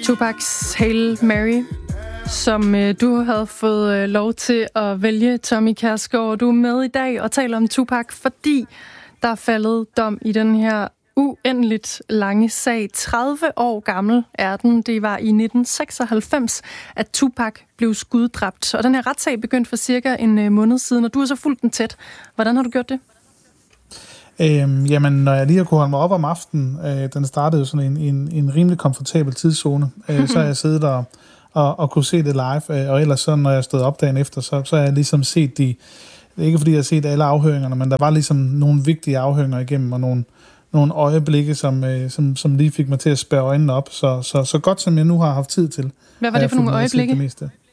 Tupacs Hail Mary, som du havde fået lov til at vælge, Tommy Kjærsgaard. Du er med i dag og taler om Tupac, fordi der er faldet dom i den her uendeligt lange sag. 30 år gammel er den. Det var i 1996, at Tupac blev skuddræbt. Og den her retssag begyndte for cirka en måned siden, og du har så fulgt den tæt. Hvordan har du gjort det? Jamen, når jeg lige har kunnet holde mig op om aftenen, den startede jo sådan en rimelig komfortabel tidszone, så har jeg siddet og kunne se det live, og ellers så, når jeg stod op dagen efter, så har jeg ligesom set ikke fordi jeg har set alle afhøringerne, men der var ligesom nogle vigtige afhøringer igennem, og nogle øjeblikke, som lige fik mig til at spærre øjnene op, så godt som jeg nu har haft tid til. Hvad var det for nogle øjeblikke?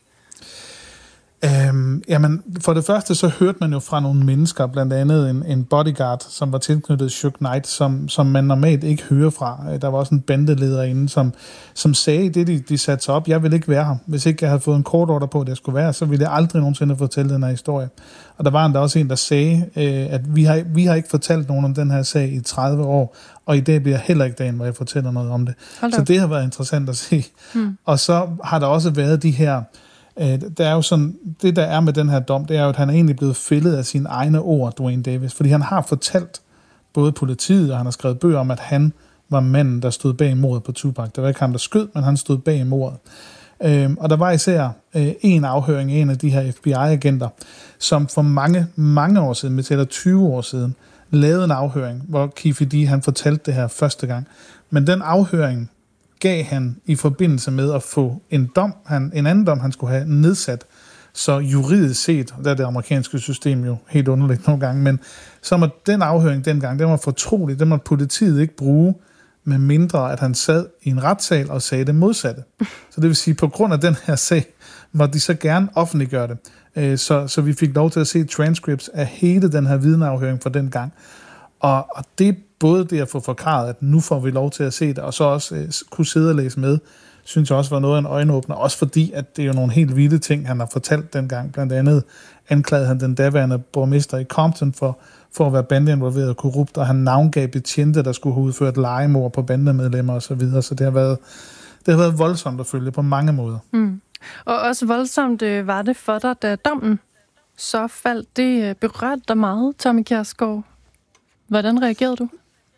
Jamen, for det første så hørte man jo fra nogle mennesker, blandt andet en bodyguard, som var tilknyttet Suge Knight, som man normalt ikke hører fra. Der var også en bandeleder inde, som sagde det, de satte sig op. Jeg ville ikke være her. Hvis ikke jeg havde fået en kort ordre på, at jeg skulle være, så ville jeg aldrig nogensinde fortælle den her historie. Og der var endda også en, der sagde, at vi har ikke fortalt nogen om den her sag i 30 år, og i dag bliver heller ikke dagen, hvor jeg fortæller noget om det. Så det har været interessant at se. Og så har der også været de her... Der er jo sådan, det der er med den her dom, det er jo, at han er egentlig blevet fældet af sine egne ord, Duane Davis, fordi han har fortalt både politiet, og han har skrevet bøger om, at han var manden, der stod bag mordet på Tupac. Det var ikke ham, der skød, men han stod bag mordet. Og der var især en afhøring af en af de her FBI-agenter, som for mange, mange år siden, med tæller 20 år siden, lavede en afhøring, hvor Keffe D. han fortalte det her første gang. Men den afhøring gav han i forbindelse med at få en anden dom, han skulle have nedsat. Så juridisk set, der er det amerikanske system jo helt underligt nogle gange, men så må den afhøring dengang, den var fortrolig, den må politiet ikke bruge, med mindre at han sad i en retssal og sagde det modsatte. Så det vil sige, på grund af den her sag, måtte de så gerne offentliggøre det. Så vi fik lov til at se transcripts af hele den her vidneafhøring fra den gang. Og det er både det at få forklaret, at nu får vi lov til at se det, og så også kunne sidde og læse med, synes jeg også var noget af en øjenåbner, også fordi, at det er jo nogle helt vilde ting, han har fortalt dengang. Blandt andet anklagede han den daværende borgmester i Compton for at være bandeinvolveret og korrupt, og han navngav betjente, der skulle have udført legemord på bandemedlemmer osv., så det har været voldsomt at følge på mange måder. Og også voldsomt var det for dig, da dommen så faldt. Det berørte dig meget, Tommy Kjærsgaard. Hvordan reagerede du?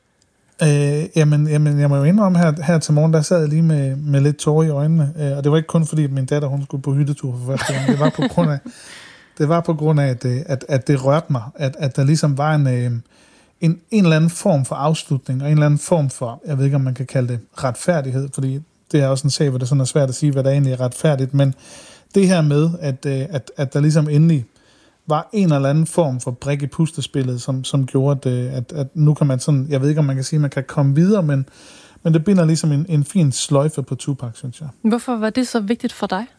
Jamen, jeg må jo indrømme her til morgen, der sad jeg lige med lidt tårer i øjnene, og det var ikke kun fordi, at min datter, hun skulle på hyttetur for første gang. Det var på grund af, at det rørte mig, at der ligesom var en eller anden form for afslutning, og en eller anden form for, jeg ved ikke, om man kan kalde det retfærdighed, fordi det er også en sag, hvor det sådan er svært at sige, hvad der egentlig er retfærdigt, men det her med, at der ligesom endelig var en eller anden form for brik i puslespillet, som gjorde, at nu kan man sådan, jeg ved ikke, om man kan sige, at man kan komme videre, men det binder ligesom en fin sløjfe på Tupac, synes jeg. Hvorfor var det så vigtigt for dig?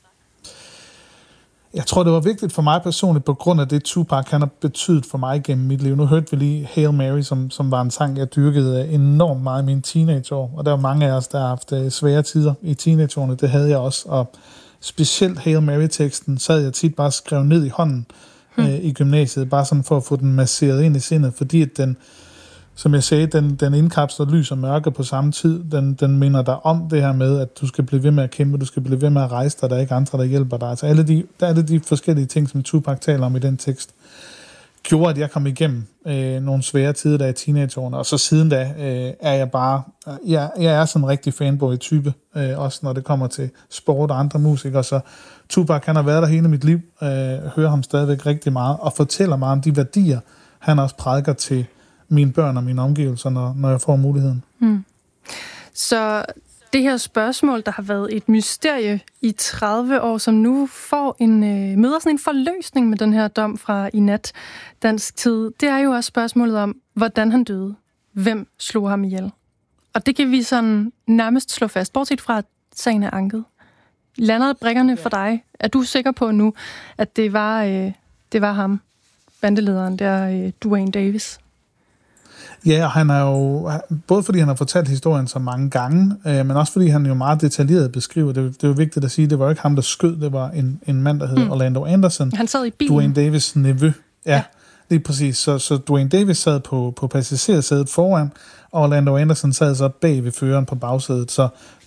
Jeg tror, det var vigtigt for mig personligt, på grund af det Tupac, han har betydet for mig gennem mit liv. Nu hørte vi lige Hail Mary, som var en sang, jeg dyrkede enormt meget i mine teenageår, og der var mange af os, der har haft svære tider i teenageårene, det havde jeg også, og specielt Hail Mary-teksten sad jeg tit bare skrevet ned i hånden i gymnasiet, bare sådan for at få den masseret ind i sindet, fordi at den, som jeg sagde, den indkapsler lys og mørke på samme tid. Den minder dig om det her med, at du skal blive ved med at kæmpe, du skal blive ved med at rejse dig, der er ikke andre, der hjælper dig. Altså alle de forskellige ting, som Tupac taler om i den tekst, gjorde, at jeg kom igennem nogle svære tider der i teenageårene, og så siden da er jeg bare, jeg er sådan en rigtig fanboy-type, også når det kommer til sport og andre musikere, så Tupac, han har været der hele mit liv, hører ham stadigvæk rigtig meget, og fortæller mig om de værdier, han også prædiker til mine børn og mine omgivelser, når jeg får muligheden. Så det her spørgsmål, der har været et mysterie i 30 år, som nu får møder sådan en forløsning med den her dom fra i nat dansk tid, det er jo også spørgsmålet om, hvordan han døde. Hvem slog ham ihjel? Og det kan vi sådan nærmest slå fast, bortset fra, at sagen er anket. Lander brikkerne for dig? Er du sikker på nu, at det var ham, bandelederen der, Duane Davis? Ja, han er jo, både fordi han har fortalt historien så mange gange, men også fordi han jo meget detaljeret beskriver, det er jo vigtigt at sige, det var jo ikke ham, der skød, det var en mand, der hed Orlando Anderson. Han sad i bilen. Duane Davis' nevø. Ja, lige præcis. Så Duane Davis sad på passagersædet foran, og Orlando Anderson sad så bag ved føreren på bagsædet. Så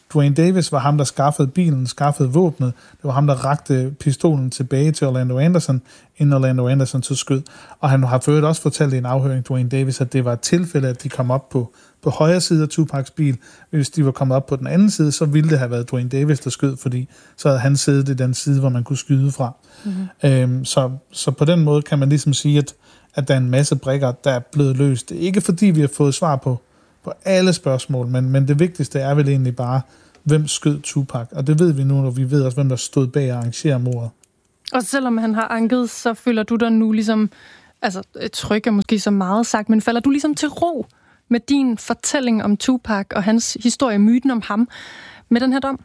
Duane Davis var ham, der skaffede bilen, skaffede våbnet. Det var ham, der rakte pistolen tilbage til Orlando Anderson, inden Orlando Anderson tog skød. Og han har ført også fortalt i en afhøring, Duane Davis, at det var et tilfælde, at de kom op på højre side af Tupacs bil. Hvis de var kommet op på den anden side, så ville det have været Duane Davis, der skød, fordi så havde han siddet i den side, hvor man kunne skyde fra. Mm-hmm. Så på den måde kan man ligesom sige, at der er en masse brikker, der er blevet løst. Det er ikke fordi, vi har fået svar på alle spørgsmål, men det vigtigste er vel egentlig bare, hvem skød Tupac? Og det ved vi nu, når vi ved også, hvem der stod bag at arrangere mordet. Og selvom han har anket, så føler du dig nu ligesom, altså tryg er måske så meget sagt, men falder du ligesom til ro med din fortælling om Tupac og hans historie, myten om ham, med den her dom?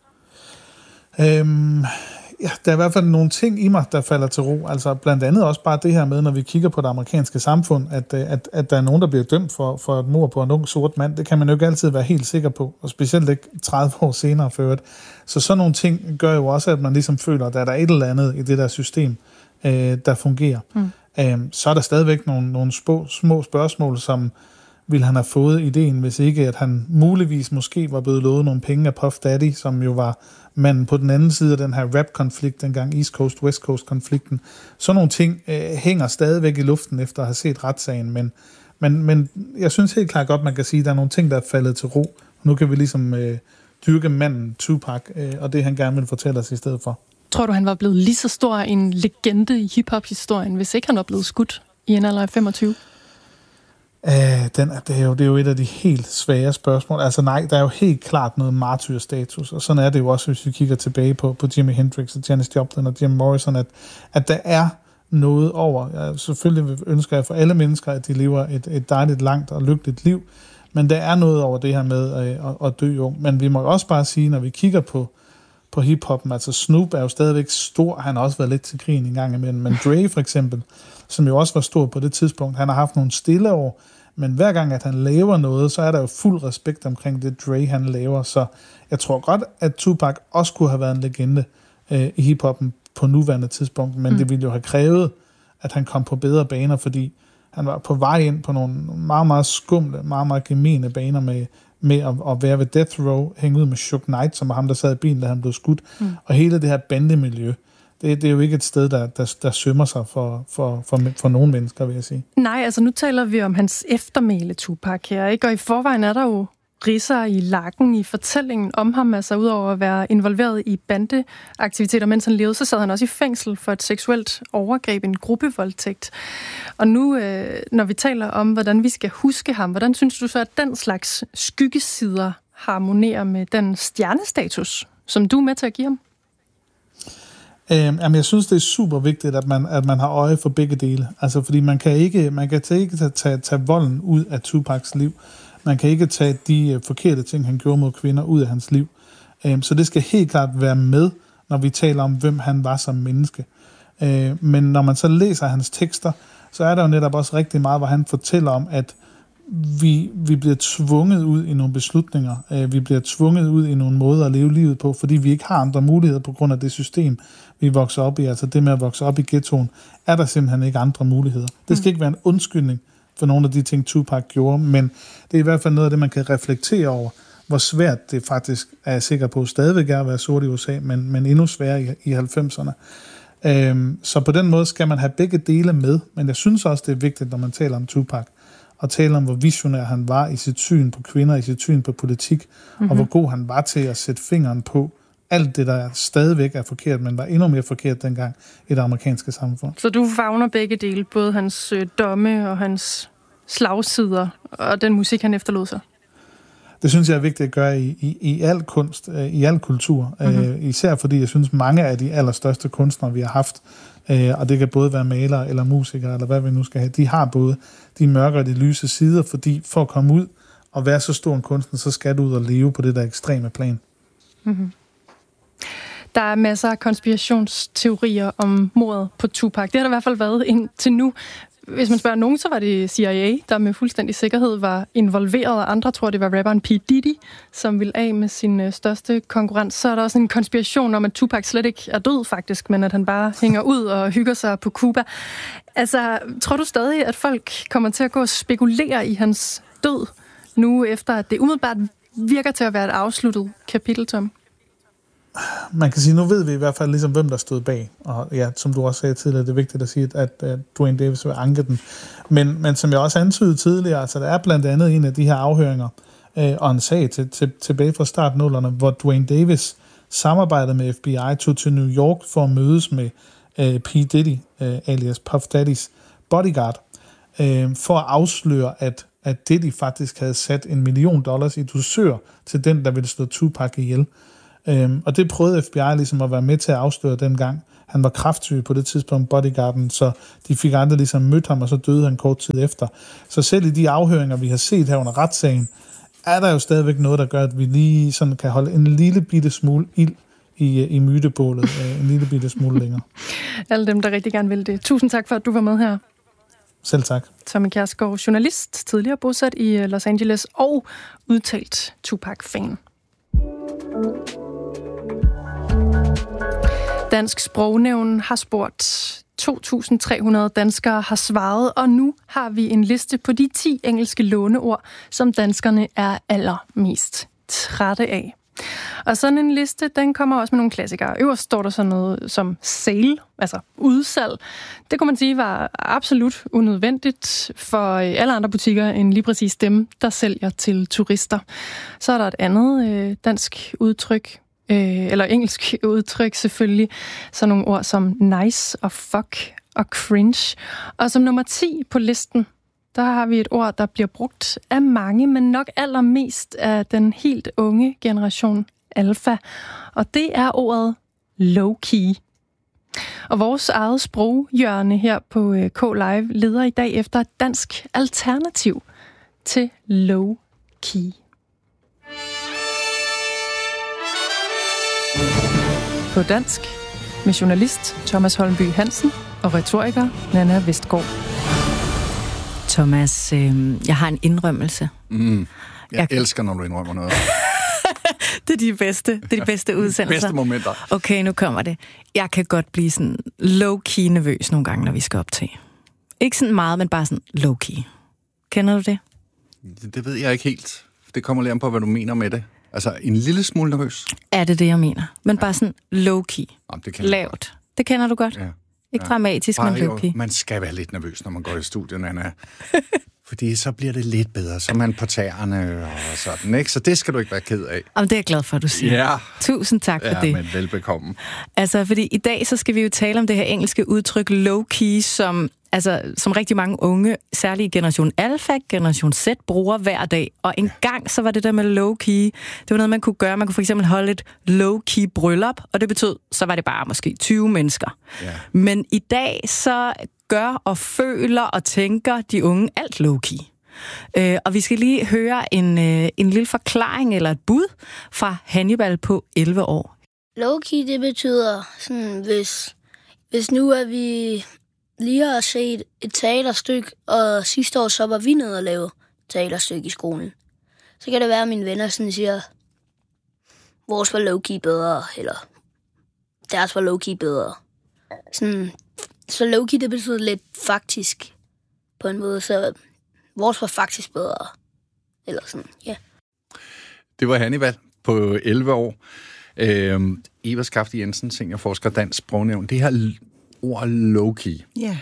Ja, der er i hvert fald nogle ting i mig, der falder til ro. Altså blandt andet også bare det her med, når vi kigger på det amerikanske samfund, at der er nogen, der bliver dømt for et mord på en ung sort mand. Det kan man jo ikke altid være helt sikker på, og specielt ikke 30 år senere før. Så sådan nogle ting gør jo også, at man ligesom føler, at der er et eller andet i det der system, der fungerer. Så er der stadigvæk nogle små spørgsmål, som ville han have fået ideen, hvis ikke at han muligvis måske var blevet lovet nogle penge af Puff Daddy, som jo var manden på den anden side af den her rap-konflikt, dengang East Coast-West Coast-konflikten. Sådan nogle ting hænger stadigvæk i luften efter at have set retssagen, men jeg synes helt klart godt, man kan sige, at der er nogle ting, der er faldet til ro. Nu kan vi ligesom dyrke manden Tupac, og det han gerne vil fortælle os i stedet for. Tror du, han var blevet lige så stor en legende i hip-hop-historien, hvis ikke han var blevet skudt i en alder af 25? Det er jo et af de helt svære spørgsmål. Altså nej, der er jo helt klart noget martyrstatus, og sådan er det jo også, hvis vi kigger tilbage på Jimi Hendrix og Janis Joplin og Jim Morrison, at der er noget over. Selvfølgelig ønsker jeg for alle mennesker, at de lever et dejligt, langt og lykkeligt liv, men der er noget over det her med at dø ung. Men vi må også bare sige, når vi kigger på hiphoppen, altså Snoop er jo stadigvæk stor, han har også været lidt til krigen en gang imellem, men Dre for eksempel, som jo også var stor på det tidspunkt, han har haft nogle stille år, men hver gang, at han laver noget, så er der jo fuld respekt omkring det Dre, han laver, så jeg tror godt, at Tupac også kunne have været en legende i hiphoppen på nuværende tidspunkt, men det ville jo have krævet, at han kom på bedre baner, fordi han var på vej ind på nogle meget, meget skumle, meget, meget gemene baner med at være ved Death Row, hænge ud med Suge Knight, som var ham, der sad i bilen, da han blev skudt, og hele det her bandemiljø. Det er jo ikke et sted, der sømmer sig for nogle mennesker, vil jeg sige. Nej, altså nu taler vi om hans eftermæle Tupac her, ikke? Og i forvejen er der jo ridser i lakken i fortællingen om ham, altså udover at være involveret i bandeaktiviteter, mens han levede, så sad han også i fængsel for et seksuelt overgreb, en gruppevoldtægt. Og nu, når vi taler om, hvordan vi skal huske ham, hvordan synes du så, at den slags skyggesider harmonerer med den stjernestatus, som du er med til at give ham? Jamen, jeg synes, det er super vigtigt, at man har øje for begge dele. Altså, fordi man kan ikke tage volden ud af Tupacs liv. Man kan ikke tage de forkerte ting, han gjorde mod kvinder, ud af hans liv. Så det skal helt klart være med, når vi taler om, hvem han var som menneske. Men når man så læser hans tekster, så er der jo netop også rigtig meget, hvor han fortæller om, at vi bliver tvunget ud i nogle beslutninger. Vi bliver tvunget ud i nogle måder at leve livet på, fordi vi ikke har andre muligheder på grund af det system, vi vokser op i. Altså det med at vokse op i ghettoen, er der simpelthen ikke andre muligheder. Det skal ikke være en undskyldning for nogle af de ting, Tupac gjorde, men det er i hvert fald noget af det, man kan reflektere over, hvor svært det faktisk er jeg sikker på stadigvæk er at være sort i USA, men endnu sværere i 90'erne. Så på den måde skal man have begge dele med, men jeg synes også, det er vigtigt, når man taler om Tupac, og taler om, hvor visionær han var i sit syn på kvinder, i sit syn på politik, og hvor god han var til at sætte fingeren på alt det, der stadigvæk er forkert, men var endnu mere forkert dengang i det amerikanske samfund. Så du favner begge dele, både hans domme og hans slagsider, og den musik, han efterlod sig? Det synes jeg er vigtigt at gøre i al kunst, i al kultur. Især fordi jeg synes, mange af de allerstørste kunstnere, vi har haft, og det kan både være malere eller musikere, eller hvad vi nu skal have, de har både de mørke og de lyse sider, fordi for at komme ud og være så stor en kunstner, så skal du ud og leve på det der ekstreme plan. Mm-hmm. Der er masser af konspirationsteorier om mordet på Tupac. Det har der i hvert fald været indtil nu. Hvis man spørger nogen, så var det CIA, der med fuldstændig sikkerhed var involveret, og andre tror, det var rapperen P. Diddy, som ville af med sin største konkurrent. Så er der også en konspiration om, at Tupac slet ikke er død faktisk, men at han bare hænger ud og hygger sig på Cuba. Altså, tror du stadig, at folk kommer til at gå og spekulere i hans død, nu efter at det umiddelbart virker til at være et afsluttet kapitel, Tom. Man kan sige, nu ved vi i hvert fald ligesom, hvem der stod bag. Og ja, som du også sagde tidligere, det er vigtigt at sige, at Duane Davis vil anke den. Men som jeg også antydede tidligere, altså der er blandt andet en af de her afhøringer og en sag tilbage fra startnullerne, hvor Duane Davis samarbejdede med FBI, tog til New York for at mødes med P. Diddy, alias Puff Daddys bodyguard, for at afsløre, at Diddy faktisk havde sat $1 million i dusør til den, der ville slå Tupac ihjel. Og det prøvede FBI ligesom at være med til at afsløre dengang. Han var kræftsyg på det tidspunkt, bodyguarden, så de fik aldrig ligesom mødt ham, og så døde han kort tid efter. Så selv i de afhøringer, vi har set her under retssagen, er der jo stadigvæk noget, der gør, at vi lige sådan kan holde en lille bitte smule ild i mytebålet, en lille bitte smule længere. Alle dem, der rigtig gerne vil det. Tusind tak for, at du var med her. Selv tak. Tommy Kjærsgaard, journalist, tidligere bosat i Los Angeles og udtalt Tupac-fan. Dansk Sprognævn har spurgt. 2.300 danskere har svaret, og nu har vi en liste på de 10 engelske låneord, som danskerne er allermest trætte af. Og sådan en liste, den kommer også med nogle klassikere. Øverst står der sådan noget som sale, altså udsalg. Det kunne man sige var absolut unødvendigt for alle andre butikker end lige præcis dem, der sælger til turister. Så er der et andet dansk udtryk, eller engelsk udtryk selvfølgelig, så nogle ord som nice og fuck og cringe. Og som nummer 10 på listen, der har vi et ord, der bliver brugt af mange, men nok allermest af den helt unge generation alfa. Og det er ordet low-key. Og vores eget sproghjørne her på K-Live leder i dag efter et dansk alternativ til low-key. På dansk med journalist Thomas Holmby Hansen og retoriker Nanna Vestgaard. Thomas, jeg har en indrømmelse. Jeg elsker, når du indrømmer noget. Det er de bedste udsendelser. Bedste momenter. Okay, nu kommer det. Jeg kan godt blive sådan low-key nervøs nogle gange, når vi skal optage. Ikke sådan meget, men bare sådan low-key. Kender du det? Det ved jeg ikke helt. Det kommer lidt an på, hvad du mener med det. Altså, en lille smule nervøs. Er det, jeg mener? Men bare sådan low-key. Jamen, det lavt. Det kender du godt? Ja. Ikke dramatisk, men low-key. Man skal være lidt nervøs, når man går i studiet, Anna. Fordi så bliver det lidt bedre. Så er man på tæerne og sådan, ikke? Så det skal du ikke være ked af. Jamen, det er jeg glad for, at du siger. Ja. Tusind tak for det. Ja, men velbekomme. Altså, fordi i dag, så skal vi jo tale om det her engelske udtryk low-key, som rigtig mange unge, særligt i generation Alpha, generation Z, bruger hver dag. Og en gang, så var det der med low-key, det var noget, man kunne gøre. Man kunne for eksempel holde et low-key bryllup, og det betød, så var det bare måske 20 mennesker. Ja. Men i dag, så gør og føler og tænker de unge alt low-key. Og vi skal lige høre en lille forklaring eller et bud fra Hannibal på 11 år. Low-key, det betyder sådan, hvis nu er vi lige har set et teaterstykke, og sidste år så var vi nede og lave et teaterstykke i skolen. Så kan det være, at mine venner sådan siger, vores var low-key bedre, eller deres var low-key bedre. Sådan, så low-key, det betyder lidt faktisk på en måde, så vores var faktisk bedre. Eller sådan, ja. Det var Hannibal på 11 år. Eva Skafte Jensen, seniorforsker, Dansk Sprognævn. Det her ord low-key. Ja.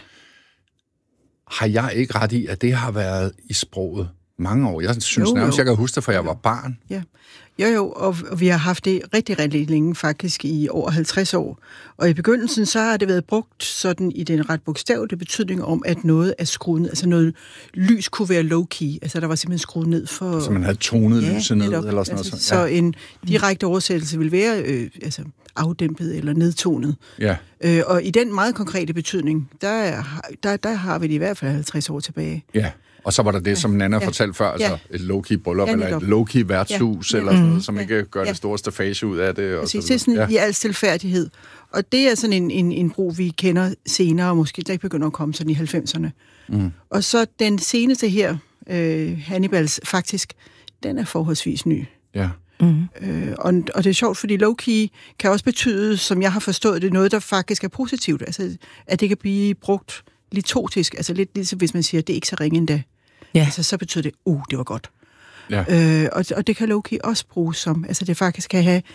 Har jeg ikke ret i, at det har været i sproget mange år? Jeg synes nærmest, jeg kan huske det, for jeg var barn. Ja. Jo, og vi har haft det rigtig, rigtig længe, faktisk i over 50 år. Og i begyndelsen, så har det været brugt sådan i den ret bogstavelige betydning om, at noget er skruet ned. Altså noget lys kunne være low-key. Altså der var simpelthen skruet ned for... Så man havde tonet lyset ned, eller sådan noget. Altså, så en direkte oversættelse vil være afdæmpet eller nedtonet. Ja. Og i den meget konkrete betydning, der har vi det i hvert fald 50 år tilbage. Ja. Og så var der det, som Nanna fortalte før, altså et low-key bryllup, eller et low-key værtshus, eller sådan noget, som ikke gør det store stafage ud af det. Og det er sådan i al stilfærdighed. Og det er sådan en brug, vi kender senere, måske der begynder at komme sådan i 90'erne. Mm. Og så den seneste her, Hannibals, faktisk, den er forholdsvis ny. Ja. Og det er sjovt, fordi low-key kan også betyde, som jeg har forstået det, noget, der faktisk er positivt. Altså, at det kan blive brugt litotisk, altså lidt ligesom hvis man siger, at det er ikke så ringe endda. Ja. Altså, så betyder det, det var godt. Ja. Og det kan low-key også bruges som. Altså det faktisk kan have...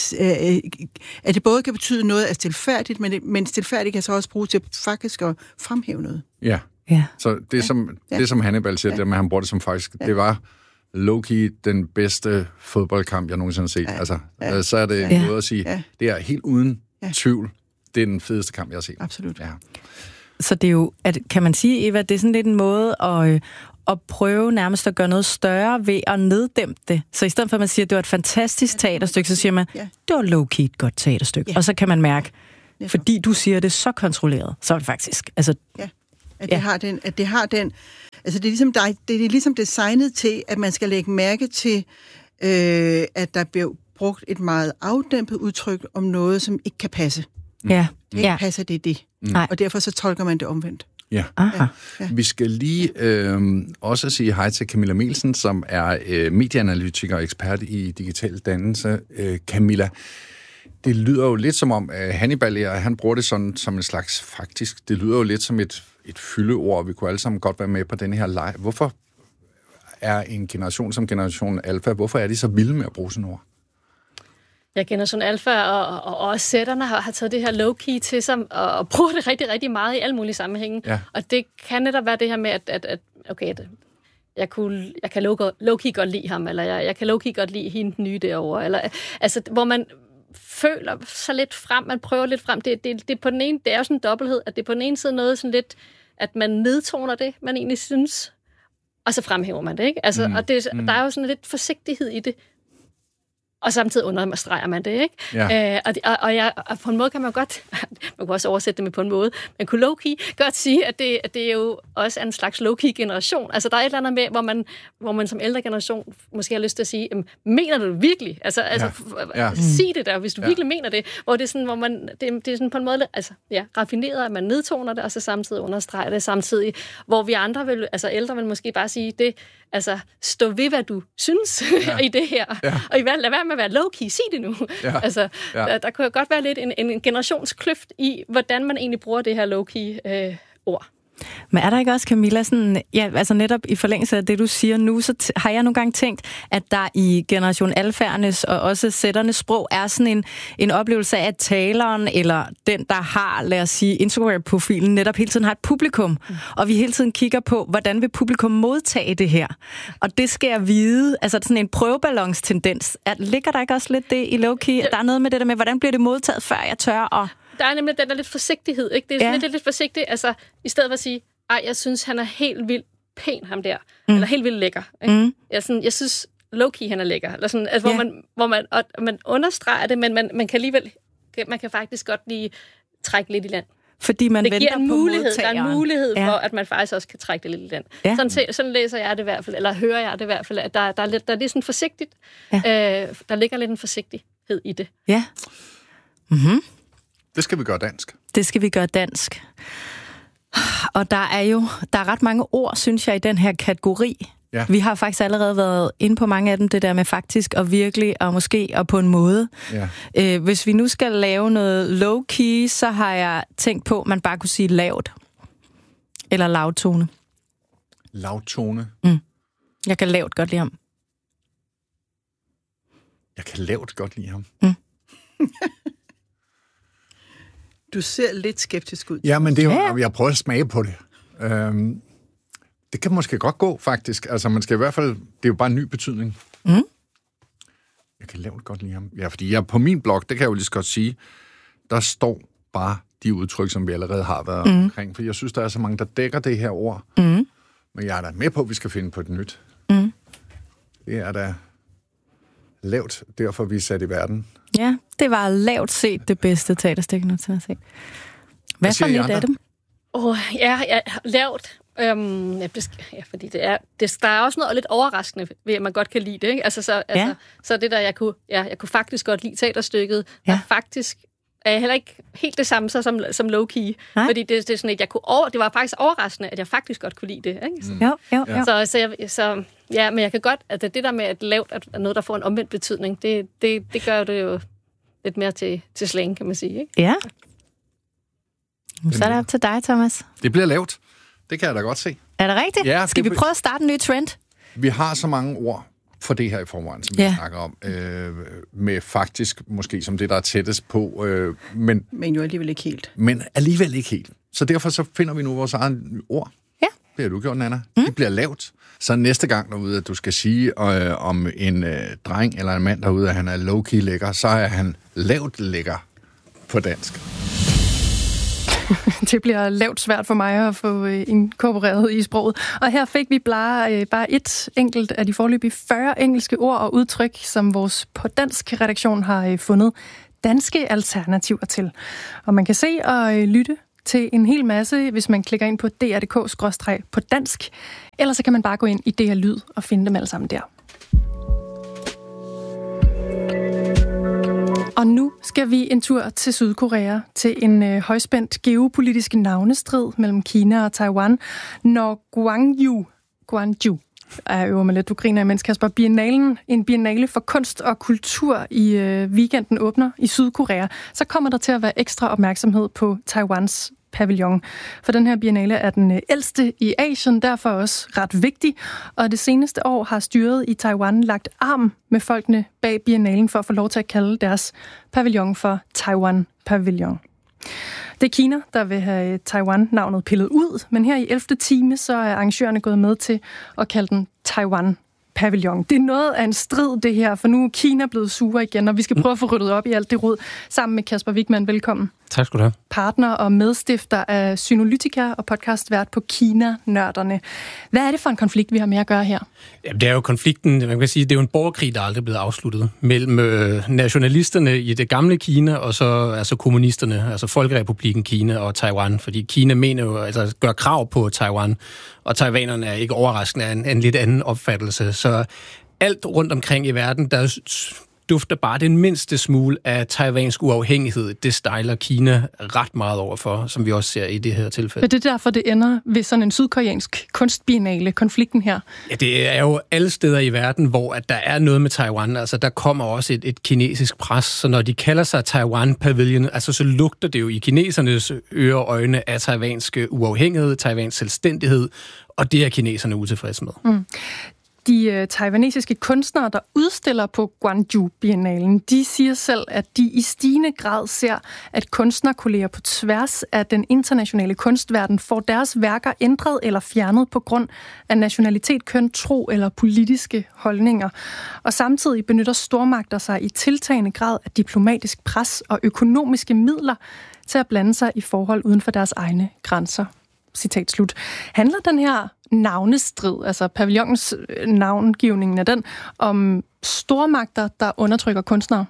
at det både kan betyde noget af stilfærdigt, men stilfærdigt kan så også bruges til faktisk at fremhæve noget. Ja. Så det som Hannibal siger, det med, han bruger det som faktisk, det var low-key den bedste fodboldkamp, jeg nogensinde har set. Altså, så er det en måde at sige, det er helt uden tvivl, det er den fedeste kamp, jeg har set. Absolut. Ja. Så det er jo, kan man sige, Eva, det er sådan lidt en måde at prøve nærmest at gøre noget større ved at neddæmpe det. Så i stedet for, at man siger, at det var et fantastisk teaterstykke, så siger man, det var low-key et godt teaterstykke. Og så kan man mærke, fordi du siger det så kontrolleret, så er det faktisk. Altså, At det har den... Altså det er ligesom designet til, at man skal lægge mærke til, at der bliver brugt et meget afdæmpet udtryk om noget, som ikke kan passe. Ja. Ikke passer det. Og derfor så tolker man det omvendt. Ja. Vi skal lige også sige hej til Camilla Mielsen, som er medieanalytiker og ekspert i digital dannelse. Camilla, det lyder jo lidt som om, Hannibal, han bruger det sådan som en slags faktisk, det lyder jo lidt som et fyldeord, vi kunne alle sammen godt være med på den her leg. Hvorfor er en generation som generation alfa, hvorfor er de så vilde med at bruge sådan ord? Ja, generation alfa og også sætterne har taget det her low-key til sig og bruger det rigtig, rigtig meget i alle mulige sammenhænge. Ja. Og det kan netop være det her med, at jeg kan low-key godt lide ham, eller jeg kan low-key godt lide hende den nye derovre. Eller, altså, hvor man føler sig lidt frem, man prøver lidt frem. Det på den ene, det er jo sådan en dobbelthed, at det på den ene side noget sådan lidt, at man nedtoner det, man egentlig synes, og så fremhæver man det, ikke? Altså, og der er jo sådan lidt forsigtighed i det, og samtidig understreger man det, ikke? Ja. Og på en måde kan man godt, man kan også oversætte det med på en måde, man kunne low-key godt sige, at det er jo også en slags low-key generation. Altså der er et eller andet med, hvor man som ældre generation måske har lyst til at sige, mener du det virkelig? Altså sig det der, hvis du virkelig mener det. Hvor det er sådan, hvor man, det er sådan på en måde, altså raffineret, at man nedtoner det, og så samtidig understreger det samtidig, hvor vi andre vil, altså ældre vil måske bare sige det, altså stå ved, hvad du synes i det her. Ja. Og lad være med at være low-key, sig det nu. Ja. Altså, der kunne jo godt være lidt en generationskløft i, hvordan man egentlig bruger det her low-key ord. Men er der ikke også, Camilla, sådan, altså netop i forlængelse af det, du siger nu, så har jeg nogle gange tænkt, at der i generation alfærnes og også sætternes sprog er sådan en oplevelse af, at taleren eller den, der har, lad os sige, Instagram-profilen, netop hele tiden har et publikum. Og vi hele tiden kigger på, hvordan vil publikum modtage det her? Og det skal jeg vide, altså sådan en prøveballonstendens. Ligger der ikke også lidt det i low-key? Der er noget med det der med, hvordan bliver det modtaget, før jeg tør og... Der er nemlig den der lidt forsigtighed, ikke? Det er lidt forsigtigt, altså i stedet for at sige, jeg synes, han er helt vildt pæn, ham der, eller helt vildt lækker. Ikke? Jeg synes, low-key, han er lækker. Eller sådan, altså, hvor man understreger det, men man kan alligevel, man kan faktisk godt lige trække lidt i land. Fordi man det venter giver en på mulighed, der er en mulighed for, ja. At man faktisk også kan trække det lidt i land. Ja. Sådan læser jeg det i hvert fald, eller hører jeg det i hvert fald, at der er lidt sådan forsigtigt. Ja. Der ligger lidt en forsigtighed i det. Ja. Mm-hmm. Det skal vi gøre dansk. Det skal vi gøre dansk. Og der er ret mange ord, synes jeg, i den her kategori. Ja. Vi har faktisk allerede været inde på mange af dem, det der med faktisk og virkelig og måske og på en måde. Ja. Hvis vi nu skal lave noget low-key, så har jeg tænkt på, at man bare kunne sige lavt. Eller lavtone. Lavtone? Jeg kan lavt godt lide ham. Jeg kan lavt godt lide ham. Du ser lidt skeptisk ud. Ja, men det er jo, jeg prøver at smage på det. Det kan måske godt gå, faktisk. Altså, man skal i hvert fald... Det er jo bare en ny betydning. Jeg kan lavt godt lide ham. Ja, fordi på min blog, det kan jeg jo lige så godt sige, der står bare de udtryk, som vi allerede har været omkring. For jeg synes, der er så mange, der dækker det her ord. Men jeg er da med på, at vi skal finde på et nyt. Det er da lavt, derfor vi er sat i verden. Ja, det var lavt set det bedste teaterstykke, nu til at se. Hvad for lidt af dem? Lavt. Fordi der er også noget lidt overraskende ved, at man godt kan lide det, ikke? Så det der, jeg kunne faktisk godt lide teaterstykket, og faktisk er heller ikke helt det samme som low-key. Nej. Fordi det er sådan, at det var faktisk overraskende, at jeg faktisk godt kunne lide det, ikke? Så, men jeg kan godt, at det der med, at lavt er noget, der får en omvendt betydning, det gør det jo lidt mere til slang, kan man sige, ikke? Ja. Så er det op til dig, Thomas. Det bliver lavt. Det kan jeg da godt se. Er det rigtigt? Ja, skal vi prøve at starte en ny trend? Vi har så mange ord for det her i forvejen, som vi snakker om, med faktisk måske som det, der er tættest på. Men jo alligevel ikke helt. Men alligevel ikke helt. Så derfor så finder vi nu vores egen ord. Ja. Det har du gjort, Nanna. Det bliver lavt. Så næste gang derude, at du skal sige om en dreng eller en mand derude, at han er low-key lækker, så er han lavt lækker på dansk. Det bliver lavt svært for mig at få inkorporeret i sproget. Og her fik vi bare et enkelt af de foreløbige 40 engelske ord og udtryk, som vores på dansk redaktion har fundet danske alternativer til. Og man kan se og lytte til en hel masse, hvis man klikker ind på dr.dk/på dansk. Ellers så kan man bare gå ind i DR Lyd og finde dem alle sammen der. Og nu skal vi en tur til Sydkorea, til en højspændt geopolitisk navnestrid mellem Kina og Taiwan, når Gwangju er øver mig lidt, du griner imens, Kasper. En biennale for kunst og kultur i weekenden åbner i Sydkorea. Så kommer der til at være ekstra opmærksomhed på Taiwans pavillon. For den her biennale er den ældste i Asien, derfor også ret vigtig. Og det seneste år har styret i Taiwan lagt arm med folkene bag biennalen for at få lov til at kalde deres pavillon for Taiwan Pavilion. Det er Kina, der vil have Taiwan-navnet pillet ud, men her i 11. time, så er arrangørerne gået med til at kalde den Taiwan Pavillon. Det er noget af en strid, det her, for nu er Kina blevet sure igen, og vi skal prøve at få ryddet op i alt det rod sammen med Kasper Wigman. Velkommen. Tak skal du have. Partner og medstifter af Synolytika og podcastvært på Kina-nørderne. Hvad er det for en konflikt, vi har med at gøre her? Jamen, det er jo konflikten, man kan sige, det er jo en borgerkrig, der aldrig er blevet afsluttet, mellem nationalisterne i det gamle Kina, og så altså kommunisterne, altså Folkerepublikken Kina og Taiwan, fordi Kina mener jo, altså gør krav på Taiwan, og taiwanerne er ikke overraskende af en lidt anden opfattelse. Så alt rundt omkring i verden, der dufter bare den mindste smule af taiwansk uafhængighed. Det stejler Kina ret meget overfor, som vi også ser i det her tilfælde. Men det er derfor, det ender ved sådan en sydkoreansk kunstbiennale, konflikten her? Ja, det er jo alle steder i verden, hvor at der er noget med Taiwan. Altså, der kommer også et kinesisk pres, så når de kalder sig Taiwan Pavilion, altså, så lugter det jo i kinesernes ører og øjne af taiwansk uafhængighed, Taiwans selvstændighed, og det er kineserne utilfredse med. Mm. De taiwanesiske kunstnere, der udstiller på Gwangju-biennalen, de siger selv, at de i stigende grad ser, at kunstnerkolleger på tværs af den internationale kunstverden får deres værker ændret eller fjernet på grund af nationalitet, køn, tro eller politiske holdninger. Og samtidig benytter stormagter sig i tiltagende grad af diplomatisk pres og økonomiske midler til at blande sig i forhold uden for deres egne grænser. Citat slut. Handler den her navnestrid, altså pavillonens navngivningen af den, om stormagter, der undertrykker kunstnere?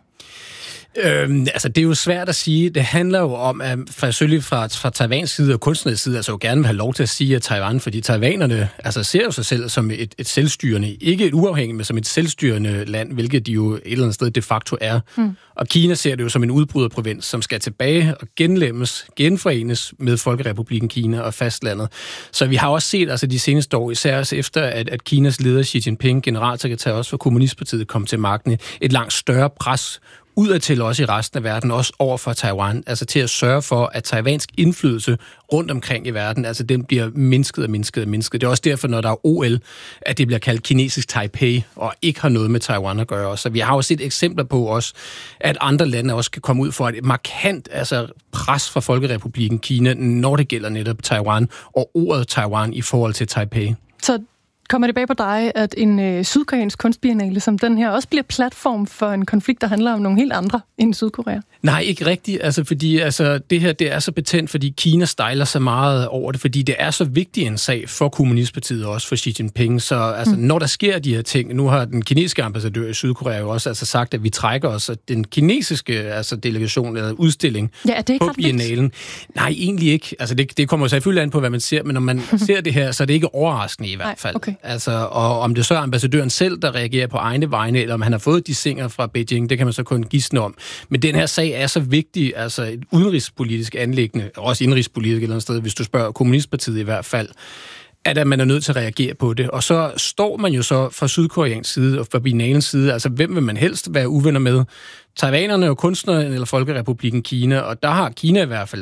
Altså, det er jo svært at sige. Det handler jo om, at selvfølgelig fra Taiwans side og kunstnernes side, altså jo gerne vil have lov til at sige, at Taiwan, fordi taiwanerne altså ser jo sig selv som et selvstyrende, ikke et uafhængigt, men som et selvstyrende land, hvilket de jo et eller andet sted de facto er. Mm. Og Kina ser det jo som en udbryderprovins, som skal tilbage og genforenes med Folkerepublikken Kina og fastlandet. Så vi har også set altså de seneste år, især også efter, at Kinas leder Xi Jinping, generalsekretær også for Kommunistpartiet, kom til magten, et langt større pres udadtil også i resten af verden, også over for Taiwan, altså til at sørge for, at taiwansk indflydelse rundt omkring i verden, altså den bliver mindsket. Det er også derfor, når der er OL, at det bliver kaldt kinesisk Taipei, og ikke har noget med Taiwan at gøre. Så vi har jo set eksempler på også, at andre lande også kan komme ud for et markant pres fra Folkerepublikken Kina, når det gælder netop Taiwan, og ordet Taiwan i forhold til Taipei. Så kommer det bag på dig, at en sydkoreansk kunstbiennale som den her også bliver platform for en konflikt, der handler om nogle helt andre end Sydkorea? Nej, ikke rigtigt. Altså, fordi det her det er så betændt, fordi Kina stejler så meget over det, fordi det er så vigtig en sag for Kommunistpartiet og også for Xi Jinping. Så når der sker de her ting, nu har den kinesiske ambassadør i Sydkorea jo også sagt, at vi trækker os den kinesiske delegation eller udstilling på biennalen. Nej, egentlig ikke. Altså, det kommer selvfølgelig an på, hvad man ser, men når man ser det her, så er det ikke overraskende i hvert fald. Okay. Altså, og om det så er ambassadøren selv, der reagerer på egne vegne, eller om han har fået de singer fra Beijing, det kan man så kun gisne om. Men den her sag er så vigtig, altså et udenrigspolitisk anliggende, også indrigspolitisk et eller andet sted, hvis du spørger Kommunistpartiet i hvert fald, at man er nødt til at reagere på det. Og så står man jo så fra Sydkoreansk side og fra biennalens side, altså hvem vil man helst være uvenner med? Taiwanerne og kunstnerne eller Folkerepublikken Kina, og der har Kina i hvert fald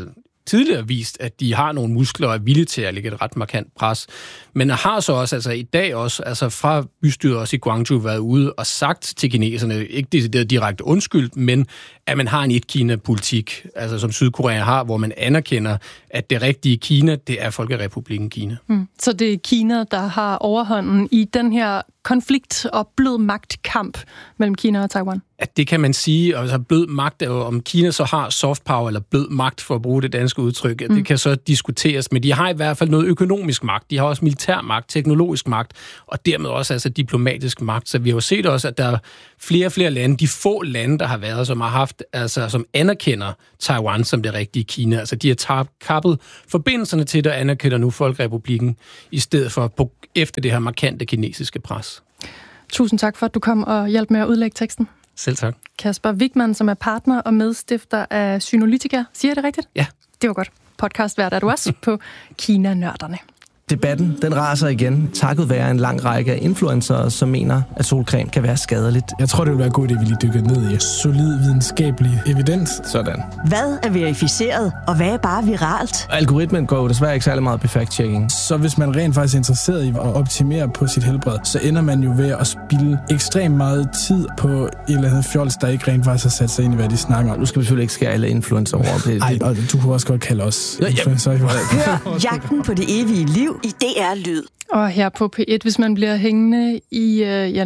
tidligere vist, at de har nogle muskler og er villige til at lægge et ret markant pres. Men har så også, altså i dag også, altså fra bystyret også i Guangzhou været ude og sagt til kineserne, ikke decideret direkte undskyld, men at man har en et-Kina-politik, altså som Sydkorea har, hvor man anerkender, at det rigtige Kina, det er Folkerepublikken Kina. Så det er Kina, der har overhånden i den her konflikt og blød magtkamp mellem Kina og Taiwan? At det kan man sige, og altså blød magt er jo, om Kina så har soft power eller blød magt, for at bruge det danske udtryk, det kan så diskuteres, men de har i hvert fald noget økonomisk magt, de har også militær magt, teknologisk magt, og dermed også altså diplomatisk magt. Så vi har jo set også, at der er flere og flere lande, de få lande, der har været, som har haft, altså som anerkender Taiwan som det rigtige Kina. Altså de har kappet forbindelserne til det og anerkender nu Folkerepublikken, i stedet for efter det her markante kinesiske pres. Tusind tak for, at du kom og hjalp med at udlægge teksten. Selv tak. Kasper Wigman, som er partner og medstifter af Synolytica. Siger jeg det rigtigt? Ja. Det var godt. Podcastvært er du også på Kina-nørderne. Debatten, den raser igen, takket være en lang række af influencere, som mener, at solcreme kan være skadeligt. Jeg tror, det vil være godt, at vi lige dykker ned i solid videnskabelig evidens. Sådan. Hvad er verificeret, og hvad er bare viralt? Algoritmen går jo desværre ikke særlig meget på fact-checking. Så hvis man rent faktisk er interesseret i at optimere på sit helbred, så ender man jo ved at spilde ekstremt meget tid på et eller andet fjols, der ikke rent faktisk har sat sig ind i, hvad de snakker om. Nu skal vi selvfølgelig ikke skære alle influencer over. Nej, og du kunne også godt kalde os influencer. Hør jagten på det evige liv i DR Lyd. Og her på P1, hvis man bliver hængende i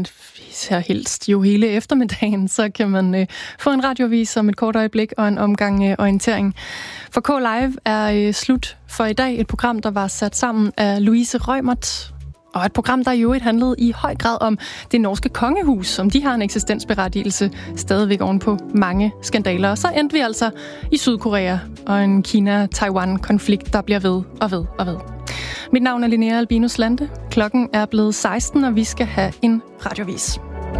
her helst jo hele eftermiddagen, så kan man få en radiovis om et kort øjeblik og en omgang orientering. For K-Live er slut for i dag. Et program, der var sat sammen af Louise Reumert. Og et program, der i øvrigt handlede i høj grad om det norske kongehus, som de har en eksistensberettigelse stadigvæk ovenpå mange skandaler. Og så endte vi altså i Sydkorea og en Kina-Taiwan-konflikt, der bliver ved og ved og ved. Mit navn er Linnea Albinus Lande. Klokken er blevet 16, og vi skal have en radiovis.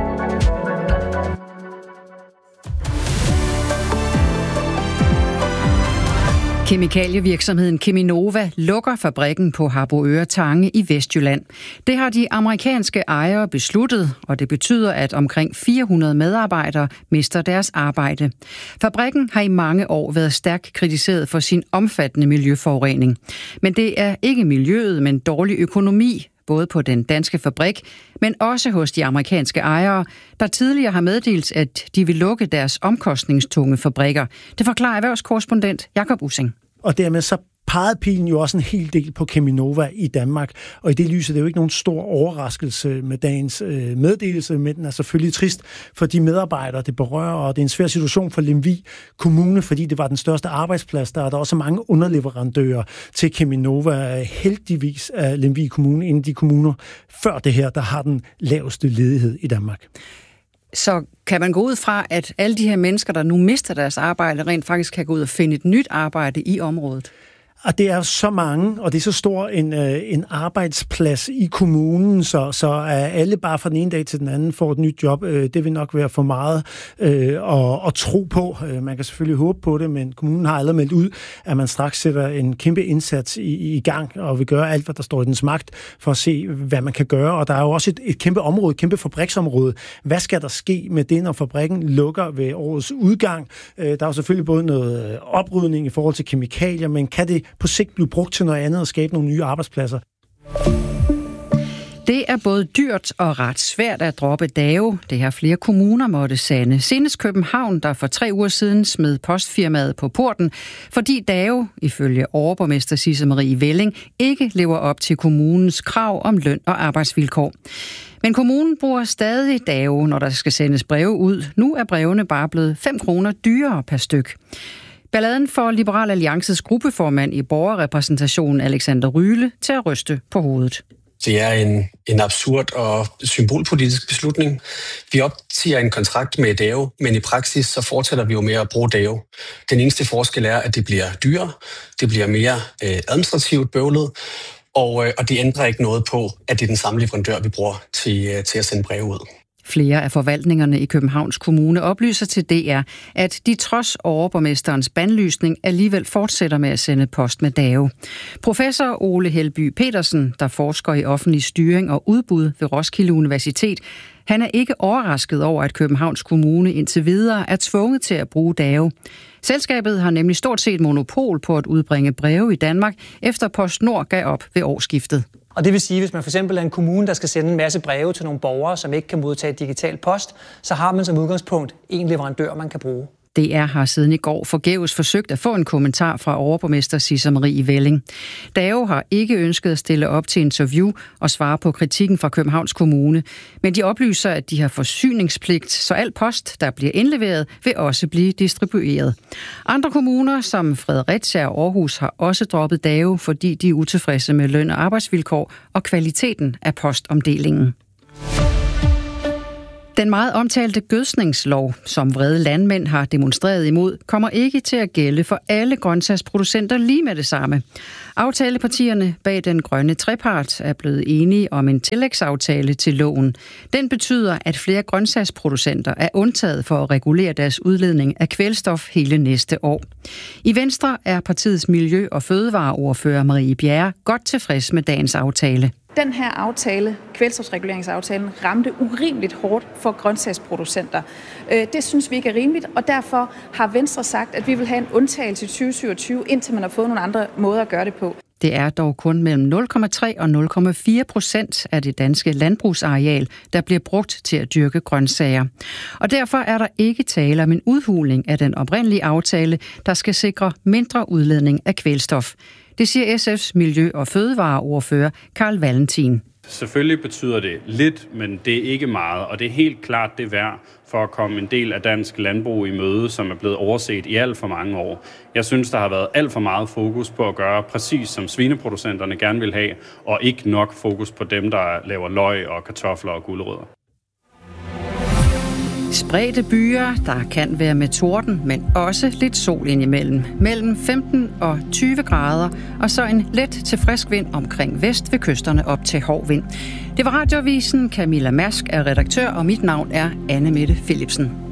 Kemikalievirksomheden Cheminova lukker fabrikken på Harboøre Tange i Vestjylland. Det har de amerikanske ejere besluttet, og det betyder, at omkring 400 medarbejdere mister deres arbejde. Fabrikken har i mange år været stærkt kritiseret for sin omfattende miljøforurening. Men det er ikke miljøet, men dårlig økonomi, både på den danske fabrik, men også hos de amerikanske ejere, der tidligere har meddelt, at de vil lukke deres omkostningstunge fabrikker. Det forklarer erhvervskorrespondent Jakob Ussing. Og dermed så pegede pilen jo også en hel del på Cheminova i Danmark. Og i det lys er det jo ikke nogen stor overraskelse med dagens meddelelse, men den er selvfølgelig trist for de medarbejdere, det berører, og det er en svær situation for Lemvig Kommune, fordi det var den største arbejdsplads. Der er der også mange underleverandører til Cheminova. Heldigvis er Lemvig Kommune en af de kommuner før det her, der har den laveste ledighed i Danmark. Så kan man gå ud fra, at alle de her mennesker, der nu mister deres arbejde, rent faktisk kan gå ud og finde et nyt arbejde i området? Og det er så mange, og det er så stor en arbejdsplads i kommunen, så alle bare fra den ene dag til den anden får et nyt job. Det vil nok være for meget at tro på. Man kan selvfølgelig håbe på det, men kommunen har allerede meldt ud, at man straks sætter en kæmpe indsats i gang, og vil gøre alt, hvad der står i dens magt, for at se, hvad man kan gøre. Og der er jo også et kæmpe område, et kæmpe fabriksområde. Hvad skal der ske med det, når fabrikken lukker ved årets udgang? Der er jo selvfølgelig både noget oprydning i forhold til kemikalier, men kan det på sigt blive brugt til noget andet og skabe nogle nye arbejdspladser? Det er både dyrt og ret svært at droppe DAO. Det har flere kommuner måtte sande. Senest København, der for 3 uger siden smed postfirmaet på porten, fordi DAO, ifølge overborgmester Sisse Marie Velling, ikke lever op til kommunens krav om løn og arbejdsvilkår. Men kommunen bruger stadig DAO, når der skal sendes breve ud. Nu er brevene bare blevet 5 kroner dyrere per styk. Balladen får Liberal Alliances gruppeformand i borgerrepræsentationen Alexander Ryle til at ryste på hovedet. Det er en absurd og symbolpolitisk beslutning. Vi opsiger en kontrakt med DAO, men i praksis så fortsætter vi jo med at bruge DAO. Den eneste forskel er, at det bliver dyrere, det bliver mere administrativt bøvlet, og det ændrer ikke noget på, at det er den samme leverandør, vi bruger til at sende breve ud. Flere af forvaltningerne i Københavns Kommune oplyser til DR, at de trods overborgmesterens bandlysning alligevel fortsætter med at sende post med DAO. Professor Ole Helby Petersen, der forsker i offentlig styring og udbud ved Roskilde Universitet, Han er ikke overrasket over, at Københavns Kommune indtil videre er tvunget til at bruge DAO. Selskabet har nemlig stort set monopol på at udbringe breve i Danmark, efter PostNord gav op ved årsskiftet. Og det vil sige, at hvis man for eksempel er en kommune, der skal sende en masse breve til nogle borgere, som ikke kan modtage digital post, så har man som udgangspunkt en leverandør, man kan bruge. DR har siden i går forgæves forsøgt at få en kommentar fra overborgmester Sissa Marie Velling. DAO har ikke ønsket at stille op til interview og svare på kritikken fra Københavns Kommune, men de oplyser, at de har forsyningspligt, så al post, der bliver indleveret, vil også blive distribueret. Andre kommuner, som Fredericia og Aarhus, har også droppet DAO, fordi de er utilfredse med løn- og arbejdsvilkår og kvaliteten af postomdelingen. Den meget omtalte gødskningslov, som vrede landmænd har demonstreret imod, kommer ikke til at gælde for alle grøntsagsproducenter lige med det samme. Aftalepartierne bag den grønne trepart er blevet enige om en tillægsaftale til loven. Den betyder, at flere grøntsagsproducenter er undtaget for at regulere deres udledning af kvælstof hele næste år. I Venstre er partiets miljø- og fødevareordfører Marie Bjerre godt tilfreds med dagens aftale. Den her aftale, kvælstofsreguleringsaftalen, ramte urimeligt hårdt for grøntsagsproducenter. Det synes vi ikke er rimeligt, og derfor har Venstre sagt, at vi vil have en undtagelse i 2027, indtil man har fået nogle andre måder at gøre det på. Det er dog kun mellem 0,3 og 0,4% af det danske landbrugsareal, der bliver brugt til at dyrke grøntsager. Og derfor er der ikke tale om en udhuling af den oprindelige aftale, der skal sikre mindre udledning af kvælstof. Det siger SF's miljø- og fødevareordfører Carl Valentin. Selvfølgelig betyder det lidt, men det er ikke meget, og det er helt klart det værd for at komme en del af dansk landbrug i møde, som er blevet overset i alt for mange år. Jeg synes, der har været alt for meget fokus på at gøre præcis som svineproducenterne gerne vil have, og ikke nok fokus på dem, der laver løg og kartofler og gulerødder. Spredte byer, der kan være med torden, men også lidt sol indimellem. Mellem 15 og 20 grader, og så en let til frisk vind omkring vest ved kysterne op til hård vind. Det var Radioavisen. Camilla Mærsk er redaktør, og mit navn er Anne Mette Philipsen.